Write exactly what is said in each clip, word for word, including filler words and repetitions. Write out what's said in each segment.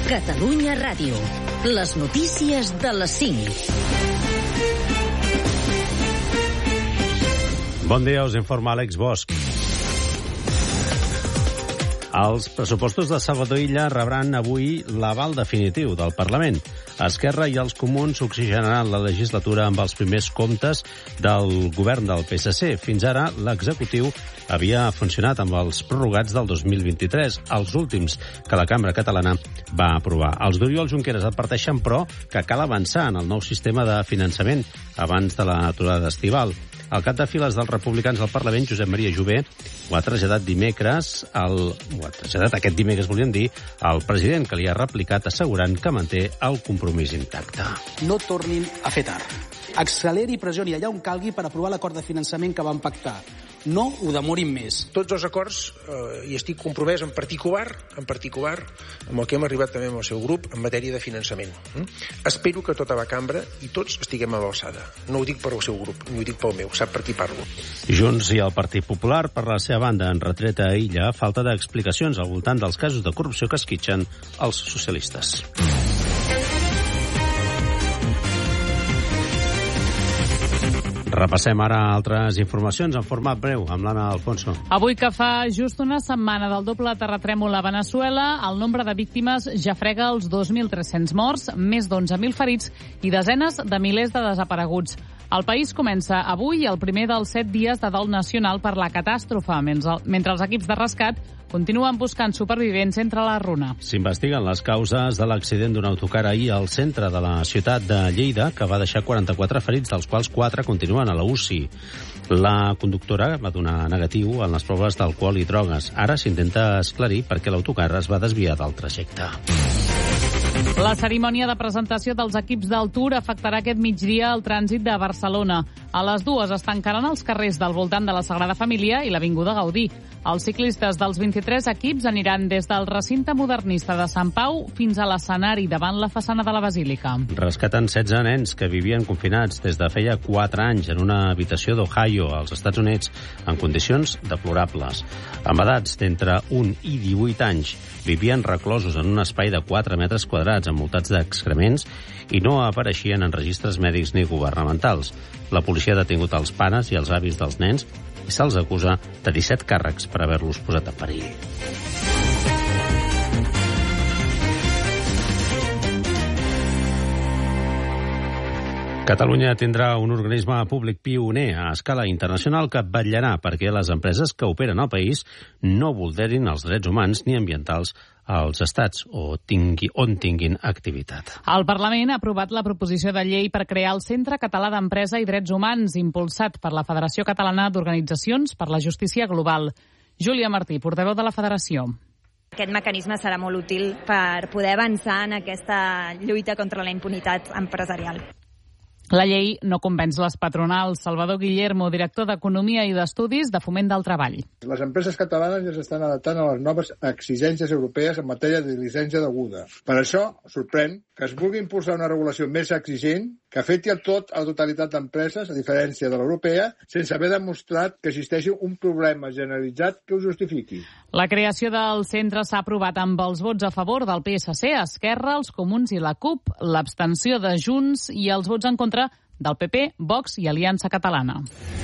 Catalunya Ràdio. Les notícies de les cinc. Bon dia, us informa Àlex Bosch. Els pressupostos de Salvador Illa rebran avui l'aval definitiu del Parlament. Esquerra i els comuns oxigenaran la legislatura amb els primers comptes del govern del P S C. Fins ara, l'executiu havia funcionat amb els prorrogats del dos mil vint-i-tres, els últims que la cambra catalana va aprovar. Els d'Oriol Junqueras adverteixen, però, que cal avançar en el nou sistema de finançament abans de l'aturada estival. El cap de files dels republicans del Parlament, Josep Maria Jové, ho ha traslladat dimecres, el, ho ha traslladat aquest dimecres, volíem dir, al president, que li ha replicat assegurant que manté el compromís intacte. No tornin a fer tard. Acceleri i pressioni allà on calgui per aprovar l'acord de finançament que van pactar. No ho demorin més. Tots els acords, eh, i estic compromès en particular, en particular, amb el que hem arribat també amb el seu grup en matèria de finançament. Mm? Espero que tota la cambra i tots estiguem a l'alçada. No ho dic per al seu grup, ni ho dic pel meu, sap per qui parlo. Junts i el Partit Popular, per la seva banda, en retreta a Illa, falta d'explicacions al voltant dels casos de corrupció que esquitxen els socialistes. Repassem ara altres informacions en format breu amb l'Anna Alfonso. Avui, que fa just una setmana del doble terratrèmol a Veneçuela, el nombre de víctimes ja frega els dos mil tres-cents morts, més d'onze mil ferits i desenes de milers de desapareguts. El país comença avui el primer dels set dies de dol nacional per la catàstrofe, mentre els equips de rescat continuen buscant supervivents entre la runa. S'investiguen les causes de l'accident d'un autocar ahir al centre de la ciutat de Lleida, que va deixar quaranta-quatre ferits, dels quals quatre continuen a la U C I. La conductora va donar negatiu en les proves d'alcohol i drogues. Ara s'intenta esclarir perquè l'autocar es va desviar del trajecte. La cerimònia de presentació dels equips del Tour afectarà aquest migdia el trànsit de Barcelona. A les dues es tancaran els carrers del voltant de la Sagrada Família i l'Avinguda Gaudí. Els ciclistes dels vint-i-tres equips aniran des del recinte modernista de Sant Pau fins a l'escenari davant la façana de la Basílica. Rescaten setze nens que vivien confinats des de feia quatre anys en una habitació d'Ohio, als Estats Units, en condicions deplorables. Amb edats d'entre un i divuit anys, vivien reclosos en un espai de quatre metres quadrats envoltats d'excrements i no apareixien en registres mèdics ni governamentals. La policia ha detingut els pares i els avis dels nens i se'ls acusa de disset càrrecs per haver-los posat en perill. Catalunya tindrà un organisme públic pioner a escala internacional que vetllarà perquè les empreses que operen al país no vulnerin els drets humans ni ambientals als estats o tingui, on tinguin activitat. El Parlament ha aprovat la proposició de llei per crear el Centre Català d'Empresa i Drets Humans, impulsat per la Federació Catalana d'Organitzacions per la Justícia Global. Júlia Martí, portaveu de la Federació. Aquest mecanisme serà molt útil per poder avançar en aquesta lluita contra la impunitat empresarial. La llei no convenç les patronals. Salvador Guillermo, director d'Economia i d'Estudis de Foment del Treball. Les empreses catalanes ja s'estan adaptant a les noves exigències europees en matèria de diligència deguda. Per això, sorprèn que es vulgui impulsar una regulació més exigent que afecti a tot a la totalitat d'empreses, a diferència de l'europea, sense haver demostrat que existeixi un problema generalitzat que ho justifiqui. La creació del centre s'ha aprovat amb els vots a favor del P S C, Esquerra, els Comuns i la CUP, l'abstenció de Junts i els vots en contra del P P, Vox i Aliança Catalana.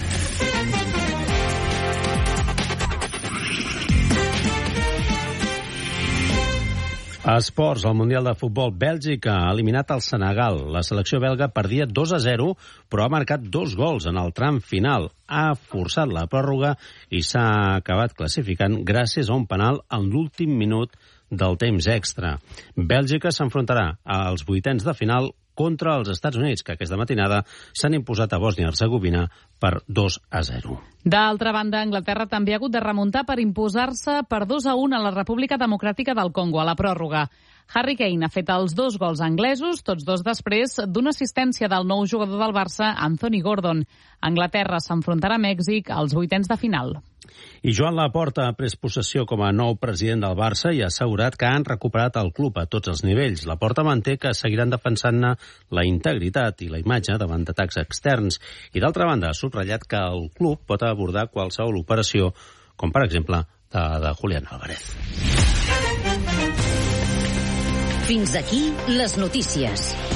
Esports, al Mundial de Futbol, Bèlgica ha eliminat el Senegal. La selecció belga perdia dos a zero, però ha marcat dos gols en el tram final. Ha forçat la pròrroga i s'ha acabat classificant gràcies a un penal en l'últim minut del temps extra. Bèlgica s'enfrontarà als vuitens de final contra els Estats Units, que aquesta matinada s'han imposat a Bòsnia i Hercegovina per dos a zero. D'altra banda, Anglaterra també ha hagut de remuntar per imposar-se per dos a un a la República Democràtica del Congo, a la pròrroga. Harry Kane ha fet els dos gols anglesos, tots dos després d'una assistència del nou jugador del Barça, Anthony Gordon. Anglaterra s'enfrontarà a Mèxic als vuitens de final. I Joan Laporta ha pres possessió com a nou president del Barça i ha assegurat que han recuperat el club a tots els nivells. Laporta manté que seguiran defensant-ne la integritat i la imatge davant d'atacs externs. I d'altra banda, ha subratllat que el club pot abordar qualsevol operació, com per exemple de, de Julián Álvarez. Fins aquí les notícies.